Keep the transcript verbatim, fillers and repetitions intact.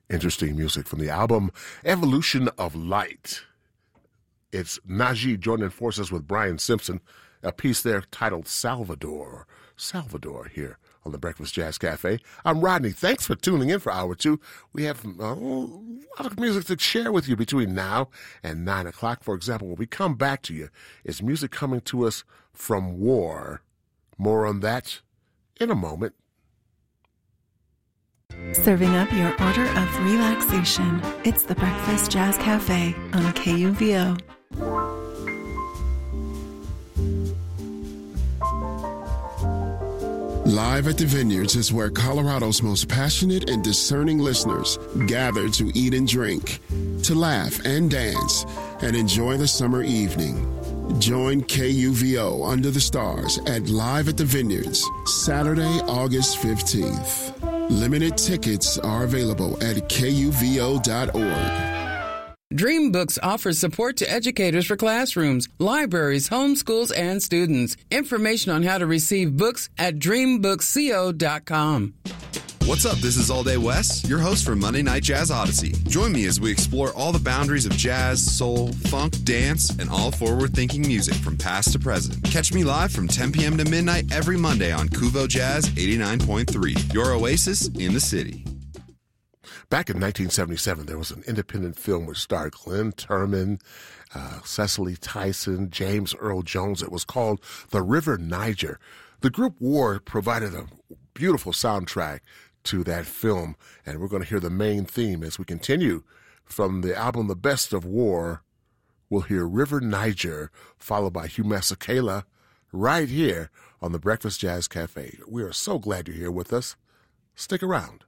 Interesting music from the album Evolution of Light. It's Najee joining forces with Brian Simpson, a piece there titled Salvador. Salvador here on the Breakfast Jazz Cafe. I'm Rodney. Thanks for tuning in for hour two. We have uh, a lot of music to share with you between now and nine o'clock. For example, when we come back to you, it's music coming to us from war. More on that in a moment. Serving up your order of relaxation. It's the Breakfast Jazz Cafe on K U V O. Live at the Vineyards is where Colorado's most passionate and discerning listeners gather to eat and drink, to laugh and dance, and enjoy the summer evening. Join K U V O Under the Stars at Live at the Vineyards, Saturday, August fifteenth. Limited tickets are available at K U V O dot org. DreamBooks offers support to educators for classrooms, libraries, homeschools, and students. Information on how to receive books at dream books co dot com. What's up? This is All Day Wes, your host for Monday Night Jazz Odyssey. Join me as we explore all the boundaries of jazz, soul, funk, dance, and all forward-thinking music from past to present. Catch me live from ten p.m. to midnight every Monday on Kuvo Jazz eighty-nine point three, your oasis in the city. Back in nineteen seventy-seven, there was an independent film which starred Glenn Turman, uh, Cecily Tyson, James Earl Jones. It was called The River Niger. The group War provided a beautiful soundtrack to that film, and we're going to hear the main theme as we continue from the album The Best of War. We'll hear River Niger, followed by Hugh Masekela, right here on the Breakfast Jazz Cafe. We are so glad you're here with us. Stick around.